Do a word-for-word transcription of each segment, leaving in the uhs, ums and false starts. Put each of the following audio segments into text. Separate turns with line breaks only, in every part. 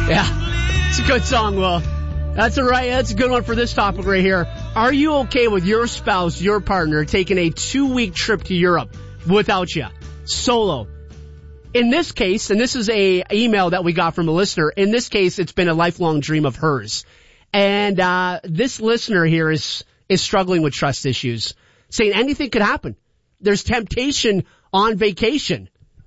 Yeah, it's a good song, Will. That's all right. That's a good one for this topic right here. Are you okay with your spouse, your partner, taking a two-week trip to Europe without you? Solo. In this case, and this is a email that we got from a listener, in this case, it's been a lifelong dream of hers. And uh this listener here is is struggling with trust issues, saying anything could happen. There's temptation on vacation.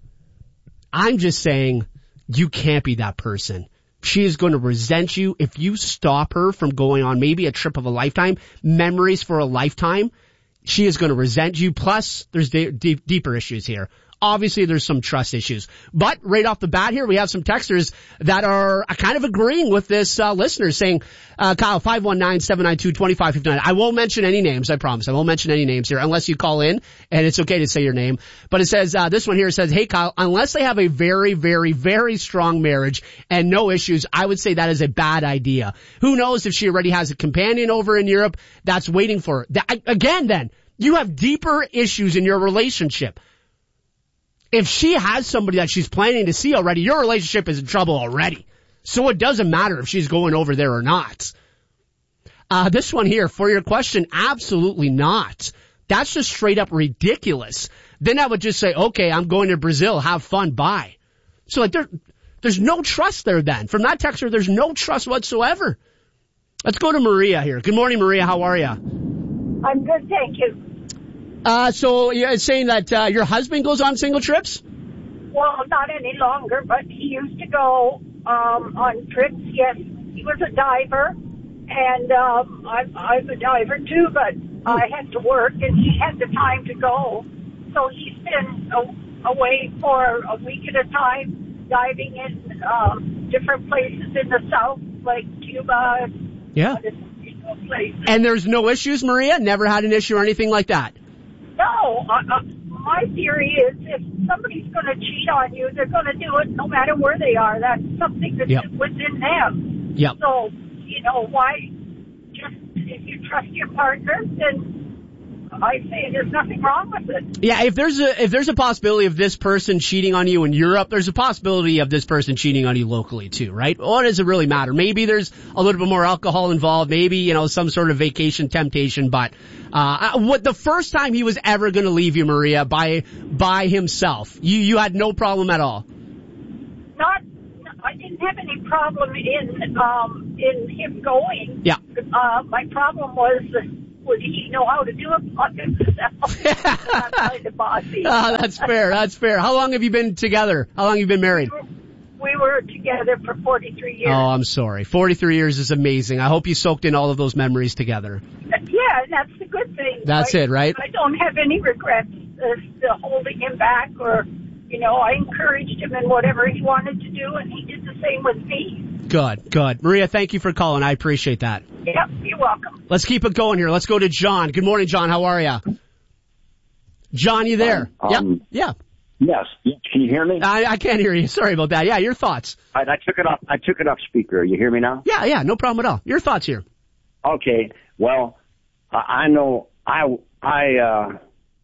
I'm just saying, you can't be that person. She is going to resent you if you stop her from going on maybe a trip of a lifetime, memories for a lifetime. She is going to resent you. Plus, there's de- de- deeper issues here. Obviously, there's some trust issues. But right off the bat here, we have some texters that are kind of agreeing with this uh, listener saying, uh, Kyle, five one nine, seven nine two, two five five nine. I won't mention any names, I promise. I won't mention any names here unless you call in, and it's okay to say your name. But it says, uh, this one here says, hey, Kyle, unless they have a very, very, very strong marriage and no issues, I would say that is a bad idea. Who knows if she already has a companion over in Europe that's waiting for her. That, again, then, you have deeper issues in your relationship. If she has somebody that she's planning to see already, your relationship is in trouble already. So it doesn't matter if she's going over there or not. Uh, this one here, for your question, absolutely not. That's just straight up ridiculous. Then I would just say, okay, I'm going to Brazil. Have fun. Bye. So like there, there's no trust there then. From that texter, there's no trust whatsoever. Let's go to Maria here. Good morning, Maria. How are you?
I'm good, thank you.
Uh, so you're saying that uh, your husband goes on single trips?
Well, not any longer, but he used to go um, on trips. Yes, he was a diver, and um, I'm, I'm a diver too, but I had to work, and he had the time to go. So he's been a, away for a week at a time, diving in um, different places in the south, like Cuba.
Yeah.
Places.
And there's no issues, Maria? Never had an issue or anything like that?
No, uh, uh, my theory is if somebody's going to cheat on you, they're going to do it no matter where they are. That's something that's
yep.
within them.
Yep.
So, you know, why just, if you trust your partner, then I say there's nothing wrong with it.
Yeah, if there's a, if there's a possibility of this person cheating on you in Europe, there's a possibility of this person cheating on you locally too, right? What does it really matter? Maybe there's a little bit more alcohol involved, maybe, you know, some sort of vacation temptation, but, uh, what the first time he was ever gonna leave you, Maria, by, by himself, you, you had no problem at all?
Not, I didn't have any problem in, um, in him going.
Yeah.
Uh, my problem was that would he know how to do it on himself? I'm kind of bossy.
Oh, that's fair. That's fair. How long have you been together? How long have you been married?
We were, we were together for forty-three years.
Oh, I'm sorry. forty-three years is amazing. I hope you soaked in all of those memories together.
Yeah, that's the good thing.
That's
I,
it, right?
I don't have any regrets as to holding him back or, you know, I encouraged him in whatever he wanted to do, and he did the same with me. Good,
good. Maria, thank you for calling. I appreciate that.
Yep, you're welcome.
Let's keep it going here. Let's go to John. Good morning, John. How are you? John, you there?
Um,
yeah.
Yeah. Yes. Can you hear me?
I, I can't hear you. Sorry about that. Yeah, your thoughts.
I, I took it off. I took it off speaker. You hear me now?
Yeah, yeah. No problem at all. Your thoughts here.
Okay. Well, I, I know I I uh,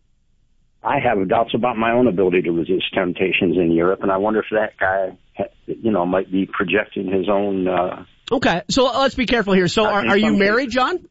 I have doubts about my own ability to resist temptations in Europe, and I wonder if that guy, you know, might be projecting his own. Uh,
okay, so let's be careful here. So, are, are you married, John?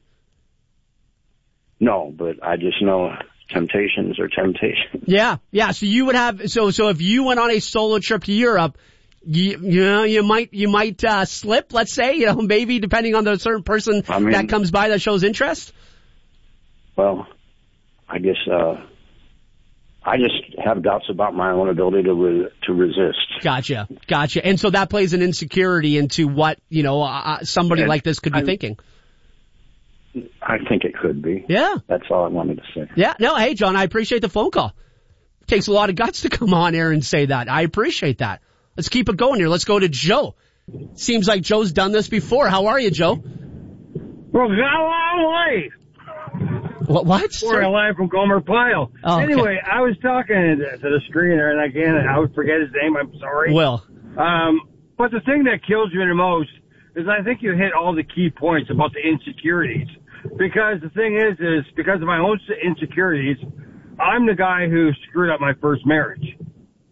No, but I just know temptations are temptations.
Yeah, yeah. So you would have. So, so if you went on a solo trip to Europe, you, you know, you might, you might uh, slip. Let's say, you know, maybe depending on the certain person
I mean,
that comes by that shows interest.
Well, I guess. Uh, I just have doubts about my own ability to re- to resist.
Gotcha, gotcha. And so that plays an insecurity into what, you know, uh, somebody and like this could be I, thinking.
I think it could be.
Yeah.
That's all I wanted to say.
Yeah. No, hey, John, I appreciate the phone call. It takes a lot of guts to come on air and say that. I appreciate that. Let's keep it going here. Let's go to Joe. Seems like Joe's done this before. How are you, Joe?
Well, got a long way.
What? What?
We're alive from Gomer Pyle.
Oh,
anyway,
okay.
I was talking to the screener, and again, I would forget his name. I'm sorry.
Will.
Um, but the thing that kills me the most is I think you hit all the key points about the insecurities. Because the thing is, is because of my own insecurities, I'm the guy who screwed up my first marriage.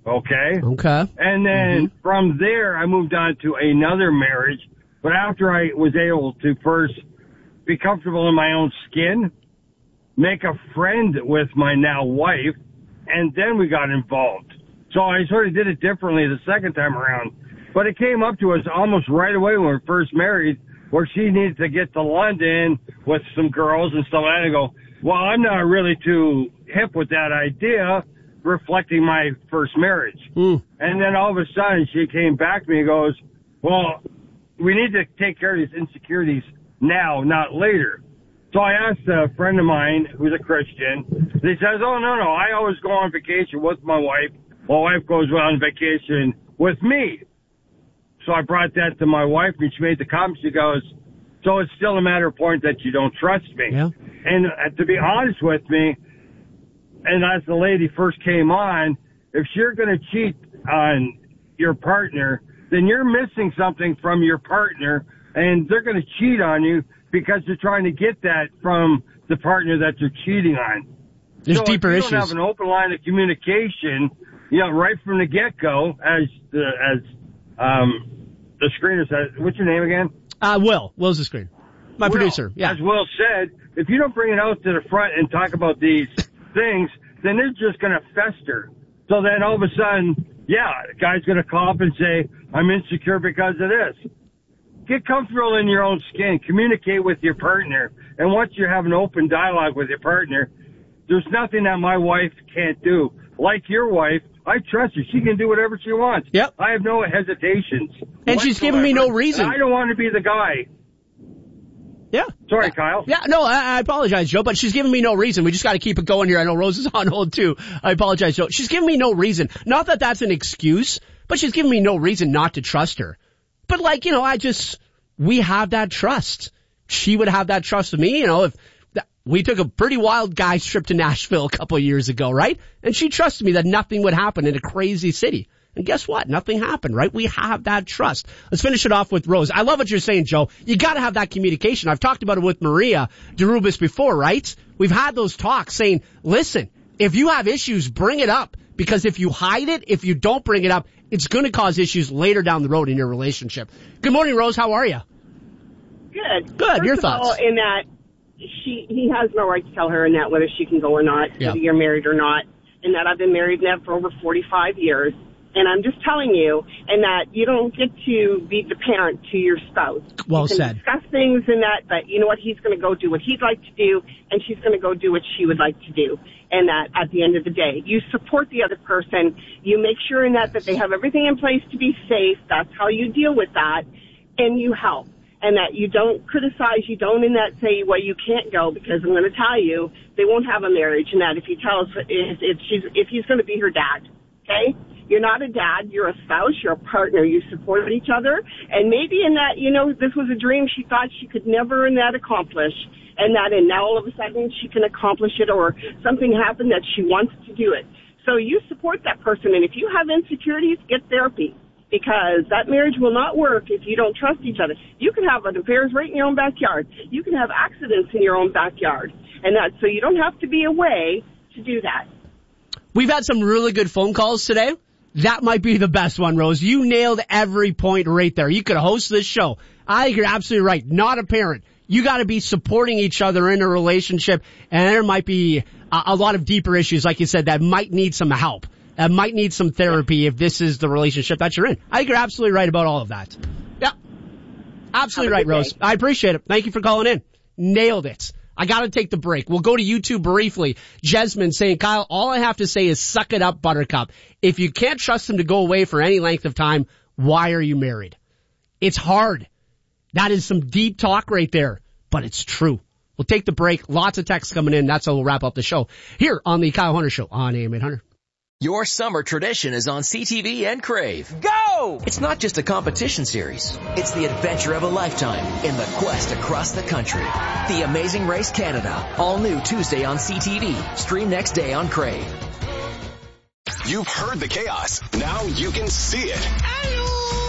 Okay?
Okay.
And then
mm-hmm.
from there, I moved on to another marriage. But after I was able to first be comfortable in my own skin, make a friend with my now wife, and then we got involved. So I sort of did it differently the second time around. But it came up to us almost right away when we were first married, where she needed to get to London with some girls and stuff. And I go, well, I'm not really too hip with that idea, reflecting my first marriage.
Mm.
And then all of a sudden she came back to me and goes, well, we need to take care of these insecurities now, not later. So I asked a friend of mine who's a Christian. And he says, oh, no, no, I always go on vacation with my wife. My wife goes on vacation with me. So I brought that to my wife, and she made the comment. She goes, so it's still a matter of point that you don't trust me.
Yeah.
And uh, to be honest with me, and as the lady first came on, if you're going to cheat on your partner, then you're missing something from your partner, and they're going to cheat on you because they're trying to get that from the partner that you're cheating on.
There's
so
deeper
if you
issues.
don't have an open line of communication, you know, right from the get-go, as the, as um, the screener says, what's your name again?
Uh, Will. Will's the screen. My
Will,
producer. Yeah.
As Will said, if you don't bring it out to the front and talk about these things, then they're just going to fester. So then all of a sudden, yeah, the guy's going to call up and say, I'm insecure because of this. Get comfortable in your own skin. Communicate with your partner. And once you have an open dialogue with your partner, there's nothing that my wife can't do. Like your wife, I trust her. She can do whatever she wants.
Yep.
I have no hesitations.
And she's giving me no reason.
And I don't want to be the guy.
Yeah.
Sorry, Kyle.
Yeah, no, I, I apologize, Joe, but she's giving me no reason. We just got to keep it going here. I know Rose is on hold, too. I apologize, Joe. She's giving me no reason. Not that that's an excuse, but she's giving me no reason not to trust her. But, like, you know, I just, we have that trust. She would have that trust of me, you know, if that, we took a pretty wild guy's trip to Nashville a couple of years ago, right? And she trusted me that nothing would happen in a crazy city. And guess what? Nothing happened, right? We have that trust. Let's finish it off with Rose. I love what you're saying, Joe. You got to have that communication. I've talked about it with Maria Derubis before, right? We've had those talks saying, listen, if you have issues, bring it up. Because if you hide it, if you don't bring it up, it's going to cause issues later down the road in your relationship. Good morning, Rose. How are you?
Good.
Good.
First
Your
of
thoughts?
All, in that she, he has no right to tell her in that whether she can go or not,
Yeah.
whether you're married or not. And that I've been married now for over forty-five years. And I'm just telling you, and that you don't get to be the parent to your spouse.
Well
you can
said.
discuss things in that, but you know what? He's going to go do what he'd like to do, and she's going to go do what she would like to do. And that at the end of the day, you support the other person. You make sure in that that they have everything in place to be safe. That's how you deal with that, and you help. And that you don't criticize, you don't in that say, well, you can't go because I'm going to tell you they won't have a marriage. And that if he tells, if, if she's, if he's going to be her dad, okay? You're not a dad, you're a spouse, you're a partner, you support each other, and maybe in that, you know, this was a dream she thought she could never in that accomplish, and that, and now all of a sudden she can accomplish it, or something happened that she wants to do it. So you support that person, and if you have insecurities, get therapy, because that marriage will not work if you don't trust each other. You can have affairs right in your own backyard. You can have accidents in your own backyard, and that, so you don't have to be away to do that.
We've had some really good phone calls today. That might be the best one, Rose. You nailed every point right there. You could host this show. I think you're absolutely right. Not a parent. You got to be supporting each other in a relationship, and there might be a, a lot of deeper issues, like you said, that might need some help. That might need some therapy if this is the relationship that you're in. I think you're absolutely right about all of that. Yeah. Absolutely right, Rose. I appreciate it. Thank you for calling in. Nailed it. I gotta take the break. We'll go to YouTube briefly. Jasmine saying, Kyle, all I have to say is suck it up, Buttercup. If you can't trust him to go away for any length of time, why are you married? It's hard. That is some deep talk right there, but it's true. We'll take the break. Lots of texts coming in. That's how we'll wrap up the show here on the Kyle Hunter Show on A M eight hundred.
Your summer tradition is on C T V and Crave. Go! It's not just a competition series. It's the adventure of a lifetime in the quest across the country. The Amazing Race Canada. All new Tuesday on C T V. Stream next day on Crave.
You've heard the chaos. Now you can see it. Oh my God.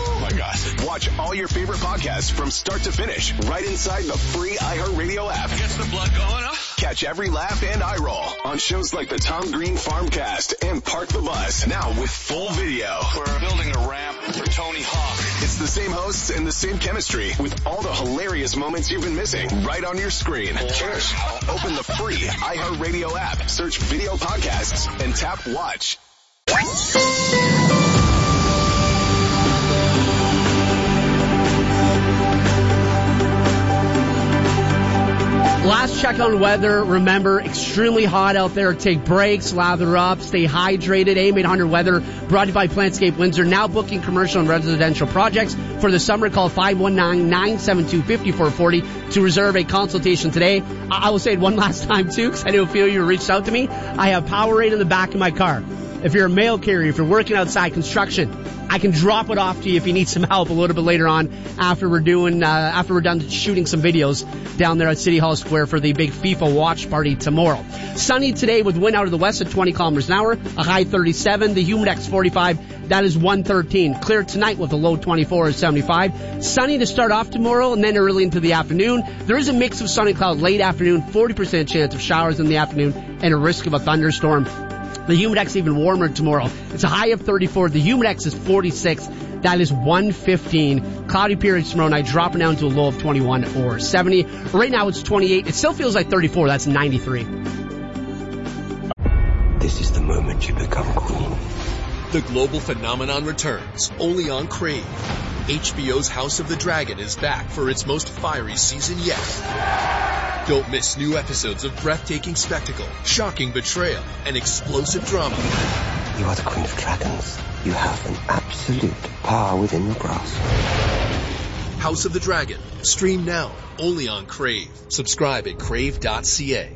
us. Watch all your favorite podcasts from start to finish right inside the free iHeartRadio app.
Gets the blood going, huh?
Catch every laugh and eye roll on shows like the Tom Green Farmcast and Park the Bus, now with full video.
We're building a ramp for Tony Hawk.
It's the same hosts and the same chemistry with all the hilarious moments you've been missing right on your screen. Cheers. Open the free iHeartRadio app, search video podcasts, and tap watch.
Last check on weather. Remember, extremely hot out there. Take breaks, lather up, stay hydrated. A M eight hundred Weather brought to you by Plantscape Windsor. Now booking commercial and residential projects for the summer. Call five one nine, nine seven two, five four four zero to reserve a consultation today. I will say it one last time, too, because I know a few of you reached out to me. I have Powerade in the back of my car. If you're a mail carrier, if you're working outside construction, I can drop it off to you if you need some help a little bit later on after we're doing, uh, after we're done shooting some videos down there at City Hall Square for the big FIFA watch party tomorrow. Sunny today with wind out of the west at twenty kilometers an hour, a high thirty-seven, the humidex forty-five, that is one thirteen. Clear tonight with a low twenty-four at seventy-five. Sunny to start off tomorrow and then early into the afternoon. There is a mix of sun and cloud late afternoon, forty percent chance of showers in the afternoon and a risk of a thunderstorm. The humidex even warmer tomorrow. It's a high of thirty-four. The humidex is forty-six. That is one fifteen. Cloudy periods tomorrow night, dropping down to a low of twenty-one or seventy. Right now it's twenty-eight. It still feels like thirty-four. That's ninety-three.
This is the moment you become queen.
The global phenomenon returns, only on Crave. H B O's House of the Dragon is back for its most fiery season yet. Don't miss new episodes of breathtaking spectacle, shocking betrayal, and explosive drama.
You are the Queen of Dragons. You have an absolute power within your grasp.
House of the Dragon. Stream now, only on Crave. Subscribe at crave dot c a.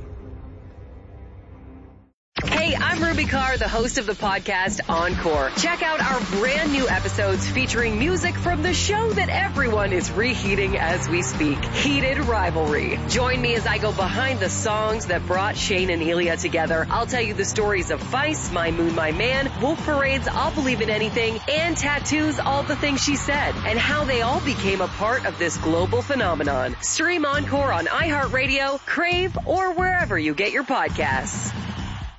Hey, I'm Ruby Carr, the host of the podcast Encore. Check out our brand new episodes featuring music from the show that everyone is reheating as we speak, Heated Rivalry. Join me as I go behind the songs that brought Shane and Elia together. I'll tell you the stories of Vice, My Moon, My Man, Wolf Parade's I'll Believe in Anything, and Tattoo's All the Things She Said, and how they all became a part of this global phenomenon. Stream Encore on iHeartRadio, Crave, or wherever you get your podcasts.